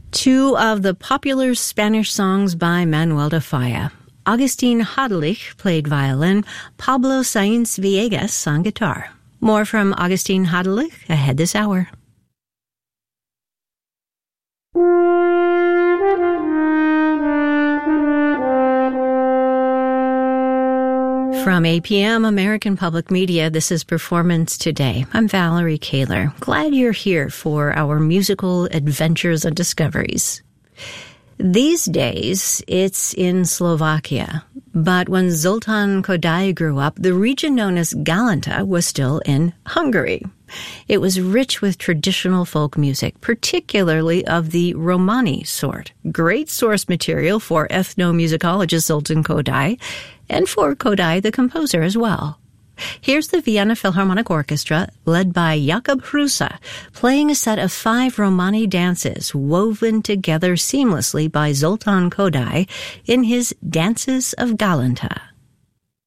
Two of the popular Spanish songs by Manuel de Falla. Agustín Hadelich played violin, Pablo Sainz Villegas on guitar. More from Agustín Hadelich ahead this hour. From APM, American Public Media, this is Performance Today. I'm Valerie Kaler. Glad you're here for our musical adventures and discoveries. These days, it's in Slovakia. But when Zoltán Kodály grew up, the region known as Galanta was still in Hungary. It was rich with traditional folk music, particularly of the Romani sort. Great source material for ethnomusicologist Zoltán Kodály, and for Kodály the composer as well. Here's the Vienna Philharmonic Orchestra, led by Jakub Hrusa, playing a set of 5 Romani dances woven together seamlessly by Zoltán Kodály in his Dances of Galanta.